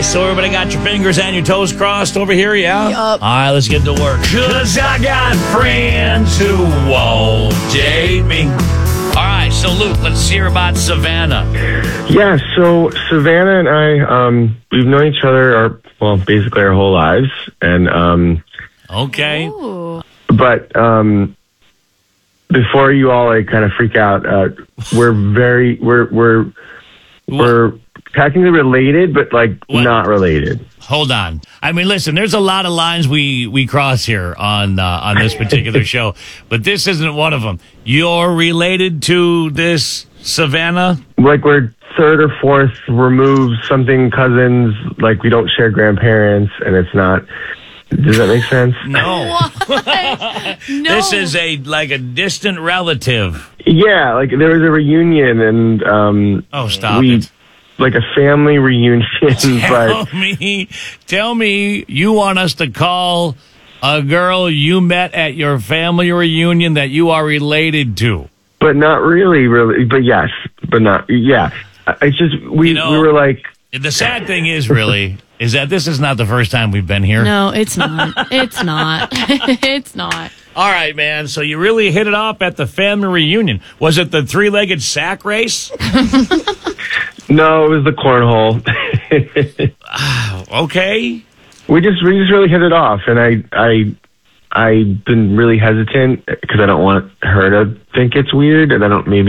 so everybody got your fingers and your toes crossed over here, yeah? Yup. All right, let's get to work. 'Cause I got friends who won't date me. All right, so Luke, let's hear about Savannah. Yeah, so Savannah and I, we've known each other basically our whole lives, and Okay. Ooh. but before you all kind of freak out, we're technically related, but What? not related. Hold on. I mean, listen, there's a lot of lines we cross here on this particular show, but this isn't one of them. You're related to this Savannah? We're third or fourth removed, something cousins. We don't share grandparents, and it's not. Does that make sense? No. What? No. This is a distant relative. Yeah, there was a reunion, and Oh, stop it. a family reunion, but Tell me you want us to call a girl you met at your family reunion that you are related to. but not really, but yes, but not, yeah. It's just, we were like, The sad thing is that this is not the first time we've been here. No, it's not. It's not. It's not. All right, man. So you really hit it off at the family reunion. Was it the three-legged sack race? no, it was the cornhole. Okay. we just really hit it off, and I've been really hesitant because I don't want her to think it's weird, and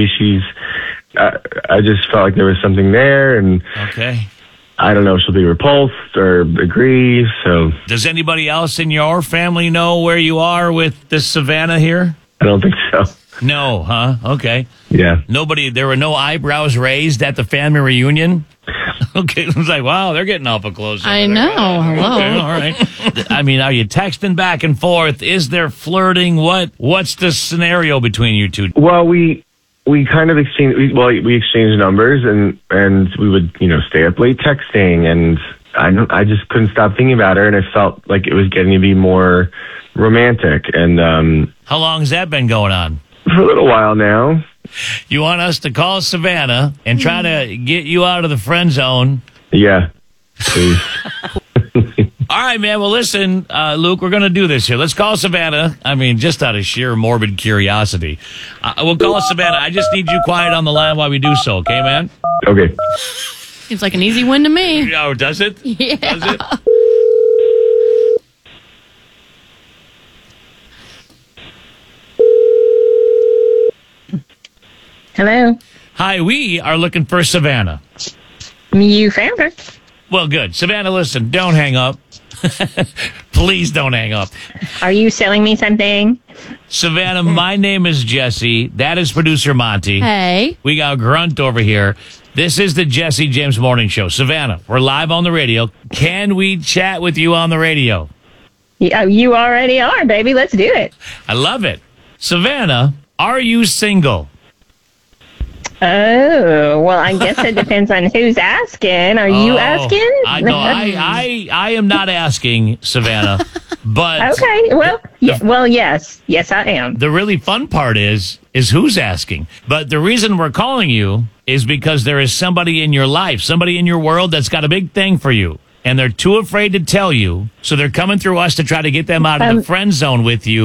I just felt like there was something there, and Okay. I don't know if she'll be repulsed or agree, so Does anybody else in your family know where you are with this Savannah here? I don't think so. No, huh? Okay. Yeah. There were no eyebrows raised at the family reunion? Okay, it was like, wow, they're getting awful close. I know. Hello. Okay, all right. I mean, are you texting back and forth? Is there flirting? What's the scenario between you two? Well, we kind of exchanged. We exchanged numbers, and we would stay up late texting, and I just couldn't stop thinking about her, and I felt like it was getting to be more romantic, and How long has that been going on? for a little while now. You want us to call Savannah and try to get you out of the friend zone? Yeah, please. All right, man. Well, listen, Luke, we're going to do this here. Let's call Savannah. I mean, just out of sheer morbid curiosity. We'll call Savannah. I just need you quiet on the line while we do so, okay, man? Okay. Seems like an easy win to me. Oh, does it? Yeah. Does it? Hello. Hi, we are looking for Savannah. You found her. Well, good. Savannah, listen, don't hang up. Please don't hang up. Are you selling me something? Savannah, my name is Jesse. That is producer Monty. Hey. We got Grunt over here. This is the Jesse James Morning Show. Savannah, we're live on the radio. Can we chat with you on the radio? Yeah, you already are, baby. Let's do it. I love it. Savannah, are you single? Oh, well, I guess it depends on who's asking. Are you asking? I am not asking, Savannah. But Okay. Well, yes. Yes, I am. the really fun part is who's asking. But the reason we're calling you is because there is somebody in your life, somebody in your world that's got a big thing for you. And they're too afraid to tell you. So they're coming through us to try to get them out of the friend zone with you.